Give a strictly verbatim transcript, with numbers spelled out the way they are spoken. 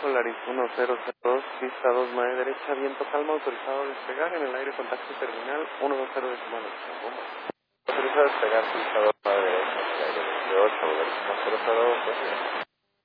Polaris uno cero cero dos, pista dos, nave derecha, viento calma, autorizado a despegar, en el aire contacto terminal uno dos cero de comando. Autorizado a despegar, pista dos, nave derecha, en el aire veintiocho, uno cero cero dos.